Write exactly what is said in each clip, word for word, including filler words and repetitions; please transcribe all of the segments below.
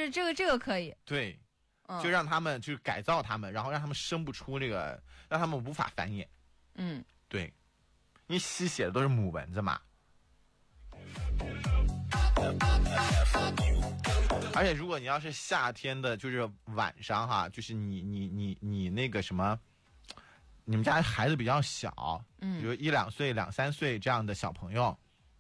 这这个这个可以。 对，就让他们就是改造他们，然后让他们生不出这个，让他们无法繁衍。 嗯， 对，因为吸血的都是母蚊子嘛。而且如果你要是夏天的，就是晚上哈，就是你你你你那个什么，你们家孩子比较小，嗯，比如一两岁、两三岁这样的小朋友，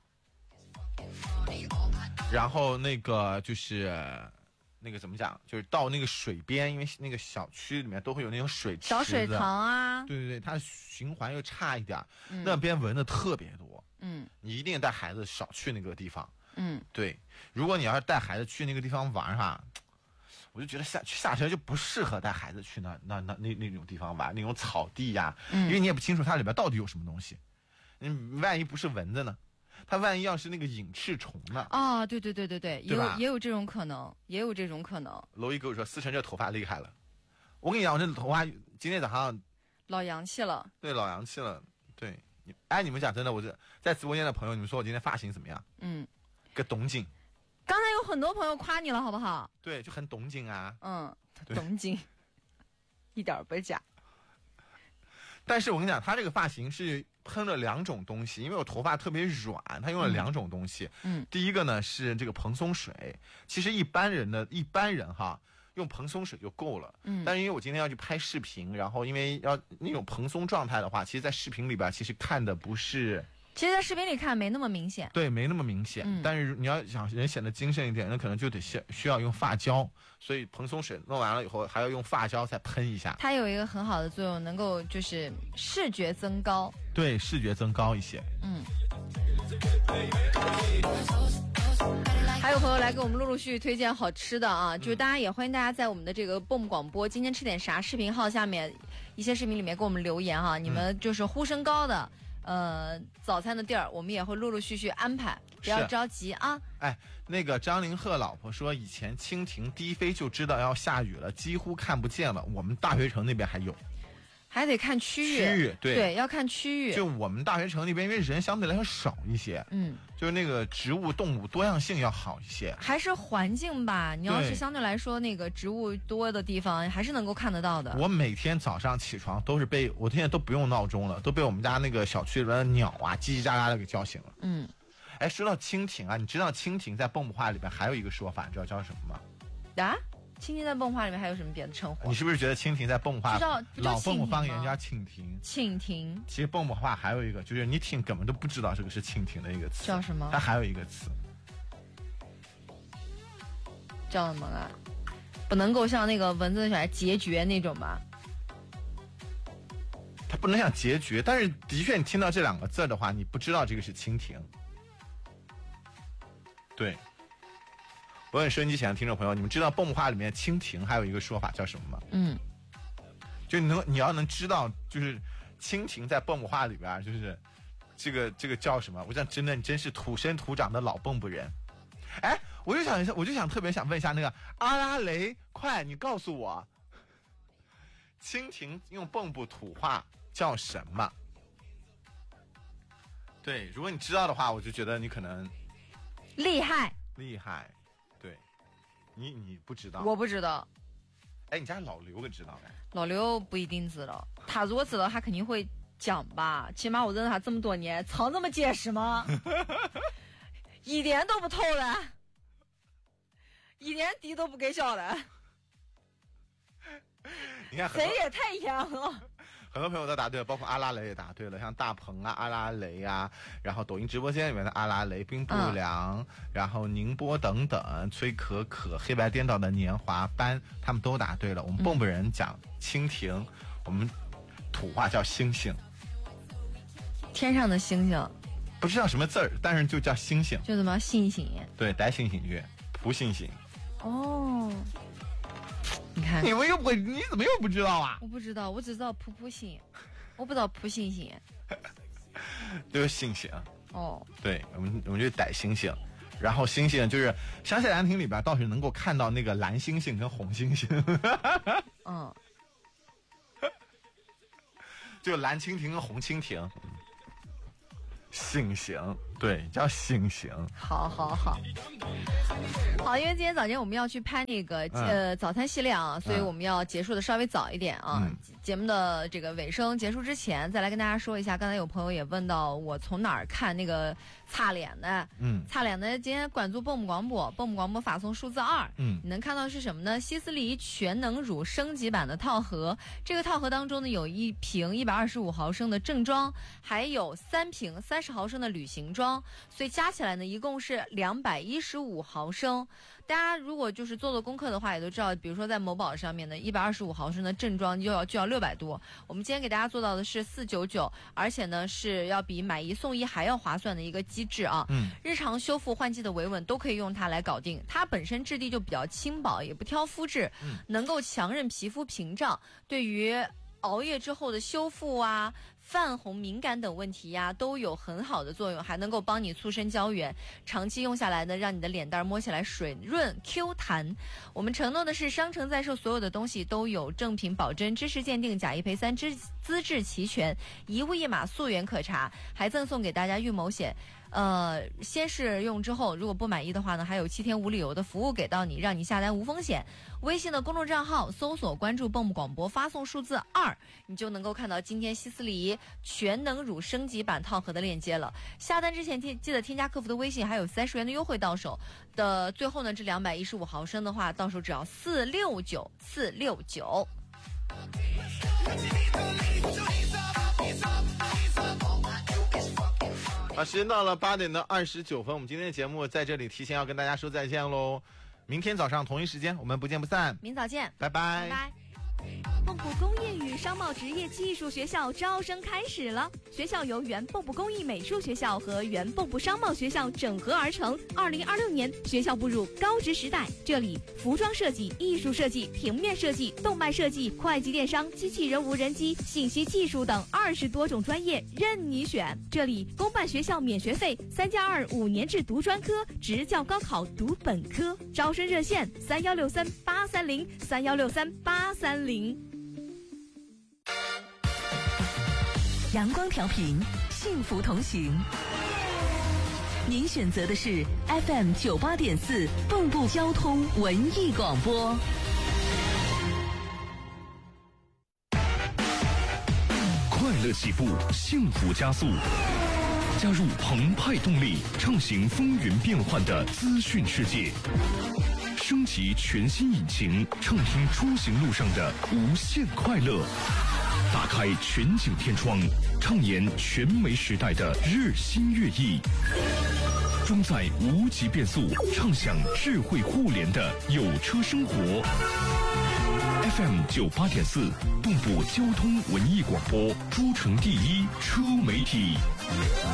然后那个就是那个怎么讲，就是到那个水边，因为那个小区里面都会有那种水池子、 小水塘啊， 对对对，它循环又差一点，嗯、那边蚊子特别多， 嗯， 你一定带孩子少去那个地方。 嗯， 对，如果你要是带孩子去那个地方玩哈，我就觉得夏夏天就不适合带孩子去那那那那那种地方玩，那种草地呀，嗯、因为你也不清楚它里边到底有什么东西，嗯，万一不是蚊子呢？它万一要是那个隐翅虫呢？ 啊，对对对对对，也有也有这种可能，也有这种可能。 楼一跟我说，思成这头发厉害了，我跟你讲，我这头发今天早上老洋气了， 对，老洋气了，对，哎，你们讲真的，我这在直播间的朋友，你们说我今天发型怎么样？嗯。个懂劲， 刚才有很多朋友夸你了，好不好？ 对，就很懂劲啊。 嗯，懂劲，一点不假。 但是我跟你讲，他这个发型是喷了两种东西，因为我头发特别软，他用了两种东西。嗯，第一个呢是这个蓬松水，其实一般人的一般人哈用蓬松水就够了。嗯，但是因为我今天要去拍视频，然后因为要那种蓬松状态的话，其实，在视频里边其实看的不是。 其实，在视频里看没那么明显， 对，没那么明显。嗯、但是你要想人显得精神一点，那可能就得需需要用发胶，所以蓬松水弄完了以后，还要用发胶再喷一下。 它有一个很好的作用，能够就是视觉增高。 对，视觉增高一些。嗯。 还有朋友来给我们陆陆续续推荐好吃的啊，就是大家也欢迎大家在我们的这个蹦蹦广播今天吃点啥视频号下面一些视频里面给我们留言哈、啊，你们就是呼声高的。呃，早餐的地儿我们也会陆陆续续安排，不要着急啊。 哎，那个张凌赫老婆说，以前蜻蜓低飞就知道要下雨了，几乎看不见了。我们大学城那边还有， 还得看区域。 区域对对，要看区域。 就我们大学城那边，因为人相对来说少一些，嗯，就是那个植物动物多样性要好一些。 还是环境吧，你要是相对来说那个植物多的地方，还是能够看得到的。 我每天早上起床都是被我现在都不用闹钟了，都被我们家那个小区里边的鸟啊叽叽喳喳的给叫醒了。嗯，哎，说到蜻蜓啊，你知道蜻蜓在蹦蹦话里边还有一个说法，你知道叫什么吗？ 啊？蜻蜓在蹦话里面还有什么别的称呼？ 你是不是觉得蜻蜓在蹦话老蹦蹦方言叫蜻蜓？ 蜻蜓。 其实蹦蹦话还有一个，就是你听根本都不知道这个是蜻蜓的一个词， 叫什么？ 它还有一个词叫什么啊？不能够像那个蚊子小孩孑绝那种吧？ 它不能像孑绝，但是的确你听到这两个字的话，你不知道这个是蜻蜓。对。我问收音机前的听众朋友，你们知道蹦蹦话里面蜻蜓还有一个说法叫什么吗？嗯，就你能你要能知道，就是蜻蜓在蹦蹦话里边，就是这个这个叫什么？我想真的你真是土生土长的老蹦蹦人。哎，我就想一下，我就想特别想问一下那个阿拉蕾，快你告诉我，蜻蜓用蹦蹦土话叫什么？对，如果你知道的话，我就觉得你可能厉害厉害。对，你你不知道， 我不知道。 哎，你家老刘可知道呗？ 老刘不一定知道，他如果知道，他肯定会讲吧。起码我认识他这么多年，藏这么结实吗？一点都不透的，一点底都不给小的。 你看， 谁也太严了。 很多朋友都答对了，包括阿拉蕾也答对了，像大鹏啊、阿拉蕾啊，然后抖音直播间里面的阿拉蕾、冰不良，嗯、然后宁波等等，崔可可、黑白颠倒的年华班，他们都答对了。我们蹦蹦人讲蜻蜓，嗯、我们土话叫星星， 天上的星星， 不知道什么字儿，但是就叫星星， 就怎么星星？ 对，带星星去，扑星星。 哦。你看， 你们又不，你怎么又不知道啊？ 我不知道，我只知道扑扑星，我不知道扑星星。 就是星星。 哦， 对，我们我们就逮星星，然后星星就是乡下凉亭里边倒是能够看到那个蓝星星跟红星星。嗯，就蓝蜻蜓跟红蜻蜓。星星， 对，叫醒醒。 好好好。好，因为今天早间我们要去拍那个、嗯、呃早餐系列啊，所以我们要结束的稍微早一点啊。嗯、节目的这个尾声结束之前，再来跟大家说一下，刚才有朋友也问到我从哪儿看那个擦脸的，嗯，擦脸的今天管足蹦蹦广播，蹦蹦广播发送数字二，嗯，你能看到是什么呢？希思黎全能乳升级版的套盒，这个套盒当中呢有一瓶一百二十五毫升的正装，还有三瓶三十毫升的旅行装，所以加起来呢一共是两百一十五毫升。大家如果就是做做功课的话，也都知道，比如说在某宝上面的一百二十五毫升的正装就要就要六百多。我们今天给大家做到的是四九九，而且呢是要比买一送一还要划算的一个机制啊。嗯，日常修复换季的维稳都可以用它来搞定。它本身质地就比较轻薄，也不挑肤质，嗯、能够强韧皮肤屏障，对于熬夜之后的修复啊、泛红敏感等问题呀、啊，都有很好的作用，还能够帮你促生胶原，长期用下来呢，让你的脸蛋摸起来水润 Q 弹。我们承诺的是，商城在售所有的东西都有正品保真，知识鉴定，假一赔三，资资质齐全，一物一码，溯源可查，还赠送给大家预谋险。呃，先试用之后，如果不满意的话呢，还有七天无理由的服务给到你，让你下单无风险。微信的公众账号搜索关注蹦蹦广播，发送数字二，你就能够看到今天希思黎全能乳升级版套盒的链接了。下单之前记得添加客服的微信，还有三十元的优惠到手的。最后呢，这两百一十五毫升的话，到手只要四六九四六九。 啊，时间到了八点的二十九分，我们今天的节目在这里提前要跟大家说再见喽。明天早上同一时间，我们不见不散。 明早见， 拜拜。 拜拜。 蚌埠工业与商贸职业技术学校招生开始了，学校由原蚌埠工艺美术学校和原蚌埠商贸学校整合而成。二零二六年，学校步入高职时代，这里服装设计、艺术设计、平面设计、动漫设计、会计电商、机器人无人机、信息技术等二十多种专业任你选。这里公办学校免学费，三加二五年制读专科，职教高考读本科。招生热线：三幺六三八三零三幺六三八三零。 阳光调频，幸福同行。您选择的是 F M 九八点四蚌埠交通文艺广播。 快乐起步，幸福加速。加入澎湃动力，畅行风云变幻的资讯世界。升级全新引擎，畅听出行路上的无限快乐。打开全景天窗，畅言全媒时代的日新月异。装载无极变速，畅享智慧互联的有车生活。F M 九八点四，蚌埠交通文艺广播，诸城第一车媒体。